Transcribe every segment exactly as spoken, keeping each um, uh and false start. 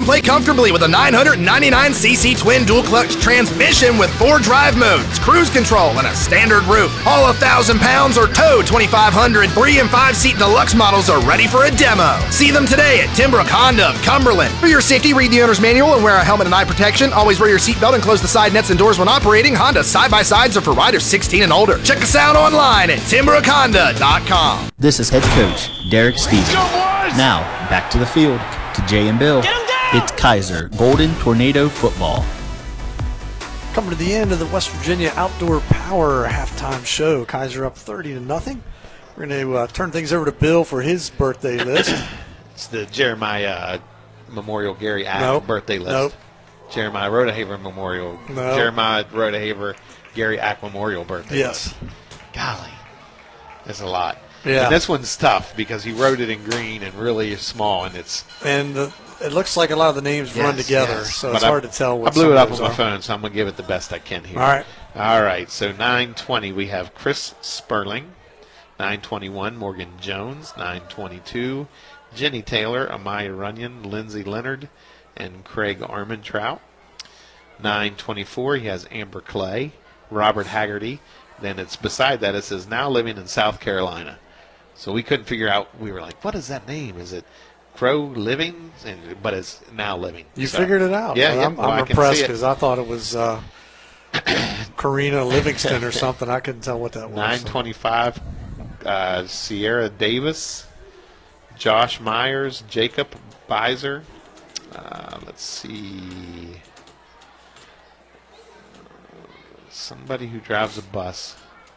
Play comfortably with a nine hundred ninety-nine c c twin dual-clutch transmission with four drive modes, cruise control, and a standard roof. All one thousand pounds or tow twenty-five hundred three and five seat deluxe models are ready for a demo. See them today at Timbrook Honda of Cumberland. For your safety, read the owner's manual and wear a helmet and eye protection. Always wear your seatbelt and close the side nets and doors when operating. Honda side-by-sides are for riders sixteen and older. Check us out online at timbrook honda dot com. This is head coach Derek Stevens. Now, back to the field to Jay and Bill. It's Kaiser Golden Tornado Football. Coming to the end of the West Virginia Outdoor Power halftime show. Kaiser up thirty to nothing. We're going to uh, turn things over to Bill for his birthday list. It's the Jeremiah uh, Memorial Gary Ack Nope. birthday list. Nope. Jeremiah Rodehaver Memorial. No. Jeremiah Rodehaver Gary Ack Memorial birthday Yes. list. Golly, that's a lot. Yeah. And this one's tough because he wrote it in green and really small, and it's And the, it looks like a lot of the names yes, run together, yes. so But it's I, hard to tell what I blew some it up of on those my are. phone, so I'm going to give it the best I can here. All right. All right, so nine twenty we have Chris Sperling. nine twenty-one Morgan Jones. nine twenty-two Jenny Taylor, Amaya Runyon, Lindsay Leonard, and Craig Armentrout. nine twenty-four he has Amber Clay, Robert Haggerty. Then it's beside that it says now living in South Carolina. So we couldn't figure out. We were like, what is that name? Is it Crow Living? And, but it's now living. You So, figured it out. Yeah, Well, yeah. I'm, well, I I'm can impressed see it. because I thought it was uh, Karina Livingston or something. I couldn't tell what that was. nine twenty-five uh, Sierra Davis, Josh Myers, Jacob Beiser. Uh, let's see. Somebody who drives a bus.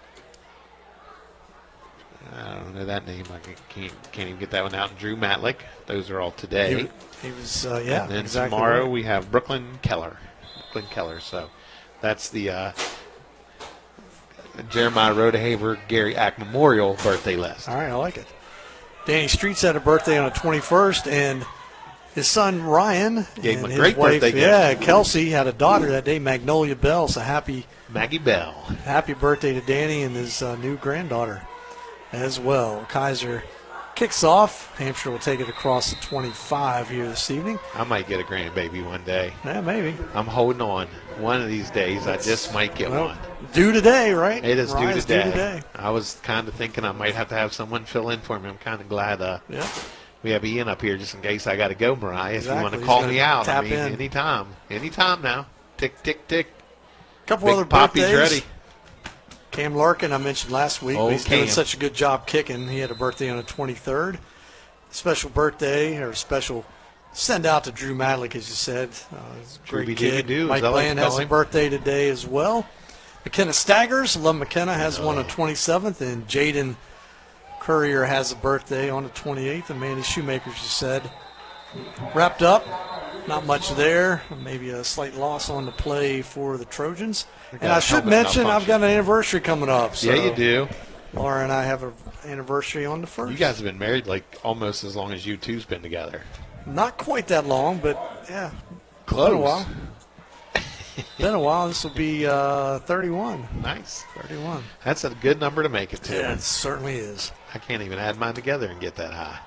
I don't know that name. I can't, can't even get that one out. Drew Matlick. Those are all today. He, he was, uh, yeah, And then exactly tomorrow right. we have Brooklyn Keller. Brooklyn Keller. So that's the uh, Jeremiah Rodehaver Gary Ack Memorial birthday list. All right, I like it. Danny Streets had a birthday on the twenty-first, and his son Ryan Gave him and a his great wife, birthday gift. yeah, Kelsey had a daughter that day, Magnolia Bell. So happy, Maggie Bell. happy birthday to Danny and his uh, new granddaughter as well. Kaiser kicks off. Hampshire will take it across the twenty-five here this evening. I might get a grandbaby one day. Yeah, maybe. I'm holding on. One of these days, I just might get Well, one. due today, right? It is due Ryan's today. due today. I was kind of thinking I might have to have someone fill in for me. I'm kind of glad uh, Yeah. we have Ian up here just in case I got to go, Mariah. If you Exactly. want to He's call gonna me out, I tap mean, in. anytime. Anytime now. Tick, tick, tick. Couple Big other Poppy's birthdays. ready. Cam Larkin, I mentioned last week, Oh, but he's doing Cam. such a good job kicking. He had a birthday on the twenty-third. Special birthday or special send out to Drew Madlick, as you said. Uh, he's a great Drewby kid. Dooby Doo, Mike as I like to Bland call has a him. birthday today as well. McKenna Staggers, love McKenna, has one on the twenty-seventh, and Jaden Courier has a birthday on the twenty-eighth. And Manny Shoemaker, as you said, wrapped up. Not much there. Maybe a slight loss on the play for the Trojans. got And I a should helmet mention I've malfunction. got an anniversary coming up. So Yeah, you do. Laura and I have an anniversary on the first. You guys have been married like almost as long as you two's been together. Not quite that long, but yeah. Close. Been a while. Been a while. This will be uh, thirty-one. Nice. thirty-one. That's a good number to make it to. Yeah, it certainly is. I can't even add mine together and get that high.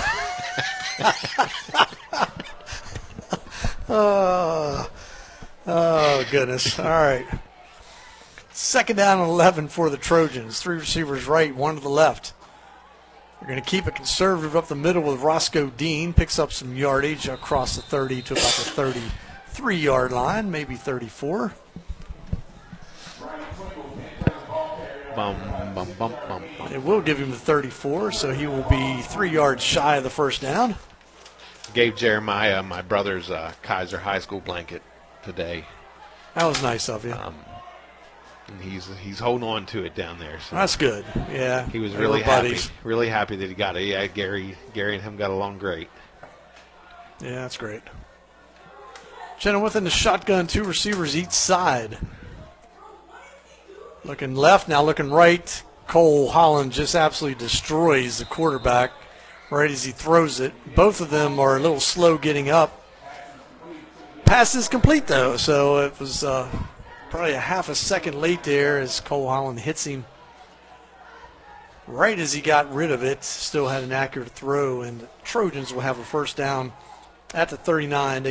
Oh, oh, goodness. All right. Second down and eleven for the Trojans. Three receivers right, one to the left. They're going to keep it conservative up the middle with Roscoe Dean. Picks up some yardage across the thirty to about the thirty-three-yard line, maybe thirty-four. Bum, bum, bum, bum, bum. It will give him the thirty-four, so he will be three yards shy of the first down. Gave Jeremiah my brother's uh, Kaiser High School blanket today. That was nice of you. Um, and he's he's holding on to it down there. So That's good. Yeah. he was They really were happy. buddies. Really happy that he got it. Yeah, Gary, Gary and him got along great. Yeah, that's great. Chenoweth in the shotgun, two receivers each side. Looking left, now looking right. Cole Holland just absolutely destroys the quarterback right as he throws it. Both of them are a little slow getting up. Pass is complete, though, so it was uh, probably a half a second late there as Cole Holland hits him right as he got rid of it. Still had an accurate throw, and the Trojans will have a first down at the thirty-nine.